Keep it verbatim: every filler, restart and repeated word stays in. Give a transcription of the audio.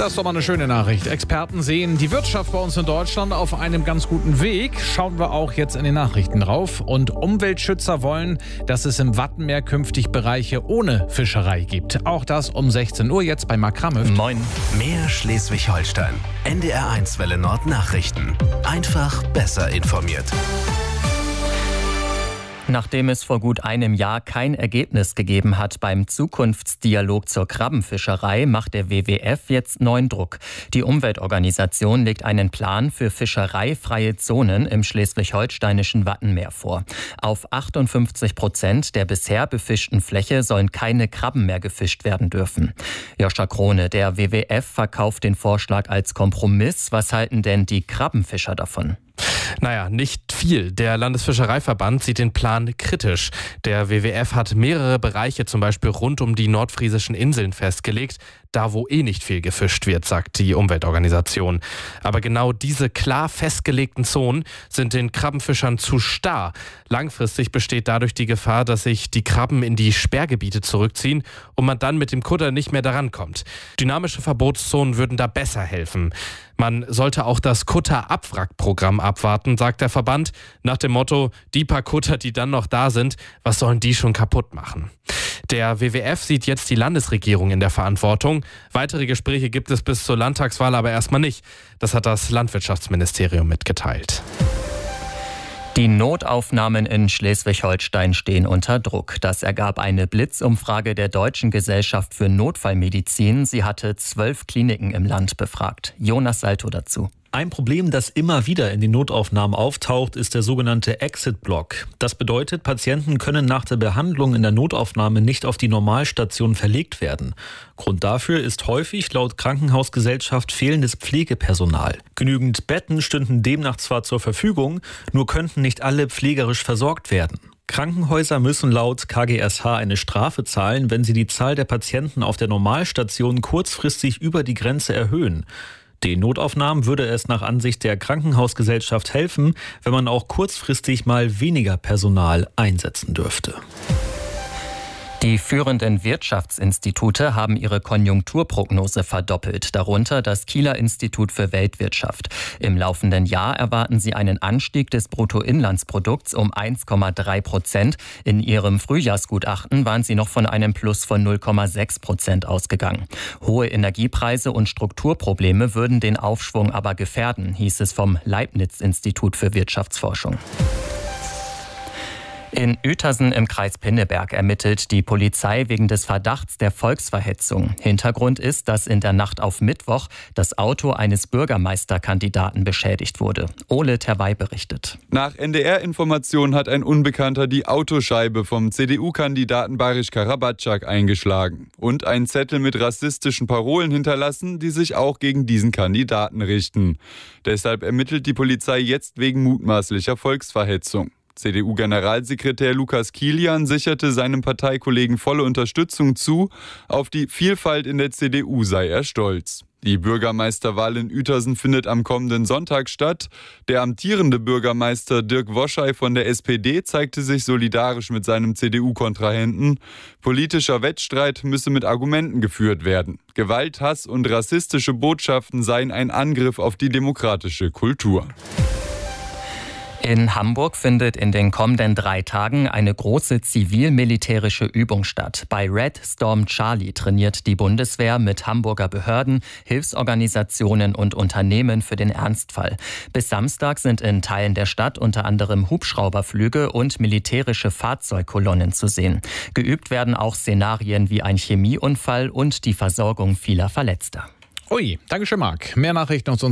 Das ist doch mal eine schöne Nachricht. Experten sehen die Wirtschaft bei uns in Deutschland auf einem ganz guten Weg. Schauen wir auch jetzt in den Nachrichten drauf. Und Umweltschützer wollen, dass es im Wattenmeer künftig Bereiche ohne Fischerei gibt. Auch das um sechzehn Uhr jetzt bei Mark Kramöft. Moin. Mehr Schleswig-Holstein. N D R eins Welle Nord Nachrichten. Einfach besser informiert. Nachdem es vor gut einem Jahr kein Ergebnis gegeben hat beim Zukunftsdialog zur Krabbenfischerei, macht der W W F jetzt neuen Druck. Die Umweltorganisation legt einen Plan für fischereifreie Zonen im schleswig-holsteinischen Wattenmeer vor. Auf achtundfünfzig Prozent der bisher befischten Fläche sollen keine Krabben mehr gefischt werden dürfen. Joscha Krone, der W W F, verkauft den Vorschlag als Kompromiss. Was halten denn die Krabbenfischer davon? Naja, nicht viel. Der Landesfischereiverband sieht den Plan kritisch. Der W W F hat mehrere Bereiche, zum Beispiel rund um die nordfriesischen Inseln, festgelegt, da wo eh nicht viel gefischt wird, sagt die Umweltorganisation. Aber genau diese klar festgelegten Zonen sind den Krabbenfischern zu starr. Langfristig besteht dadurch die Gefahr, dass sich die Krabben in die Sperrgebiete zurückziehen und man dann mit dem Kutter nicht mehr daran kommt. Dynamische Verbotszonen würden da besser helfen. Man sollte auch das Kutter-Abwrack-Programm abwarten, sagt der Verband, nach dem Motto, die paar Kutter, die dann noch da sind, was sollen die schon kaputt machen? Der W W F sieht jetzt die Landesregierung in der Verantwortung. Weitere Gespräche gibt es bis zur Landtagswahl aber erstmal nicht. Das hat das Landwirtschaftsministerium mitgeteilt. Die Notaufnahmen in Schleswig-Holstein stehen unter Druck. Das ergab eine Blitzumfrage der Deutschen Gesellschaft für Notfallmedizin. Sie hatte zwölf Kliniken im Land befragt. Jonas Salto dazu. Ein Problem, das immer wieder in den Notaufnahmen auftaucht, ist der sogenannte Exit-Block. Das bedeutet, Patienten können nach der Behandlung in der Notaufnahme nicht auf die Normalstation verlegt werden. Grund dafür ist häufig laut Krankenhausgesellschaft fehlendes Pflegepersonal. Genügend Betten stünden demnach zwar zur Verfügung, nur könnten nicht alle pflegerisch versorgt werden. Krankenhäuser müssen laut K G S H eine Strafe zahlen, wenn sie die Zahl der Patienten auf der Normalstation kurzfristig über die Grenze erhöhen. Den Notaufnahmen würde es nach Ansicht der Krankenhausgesellschaft helfen, wenn man auch kurzfristig mal weniger Personal einsetzen dürfte. Die führenden Wirtschaftsinstitute haben ihre Konjunkturprognose verdoppelt, darunter das Kieler Institut für Weltwirtschaft. Im laufenden Jahr erwarten sie einen Anstieg des Bruttoinlandsprodukts um eins Komma drei Prozent. In ihrem Frühjahrsgutachten waren sie noch von einem Plus von null Komma sechs Prozent ausgegangen. Hohe Energiepreise und Strukturprobleme würden den Aufschwung aber gefährden, hieß es vom Leibniz-Institut für Wirtschaftsforschung. In Uetersen im Kreis Pinneberg ermittelt die Polizei wegen des Verdachts der Volksverhetzung. Hintergrund ist, dass in der Nacht auf Mittwoch das Auto eines Bürgermeisterkandidaten beschädigt wurde. Ole Terwey berichtet. Nach N D R-Informationen hat ein Unbekannter die Autoscheibe vom C D U-Kandidaten Barisch Karabatschak eingeschlagen und einen Zettel mit rassistischen Parolen hinterlassen, die sich auch gegen diesen Kandidaten richten. Deshalb ermittelt die Polizei jetzt wegen mutmaßlicher Volksverhetzung. C D U-Generalsekretär Lukas Kilian sicherte seinem Parteikollegen volle Unterstützung zu. Auf die Vielfalt in der C D U sei er stolz. Die Bürgermeisterwahl in Uetersen findet am kommenden Sonntag statt. Der amtierende Bürgermeister Dirk Woschei von der S P D zeigte sich solidarisch mit seinem C D U-Kontrahenten. Politischer Wettstreit müsse mit Argumenten geführt werden. Gewalt, Hass und rassistische Botschaften seien ein Angriff auf die demokratische Kultur. In Hamburg findet in den kommenden drei Tagen eine große zivil-militärische Übung statt. Bei Red Storm Charlie trainiert die Bundeswehr mit Hamburger Behörden, Hilfsorganisationen und Unternehmen für den Ernstfall. Bis Samstag sind in Teilen der Stadt unter anderem Hubschrauberflüge und militärische Fahrzeugkolonnen zu sehen. Geübt werden auch Szenarien wie ein Chemieunfall und die Versorgung vieler Verletzter. Ui, Dankeschön, Marc. Mehr Nachrichten aus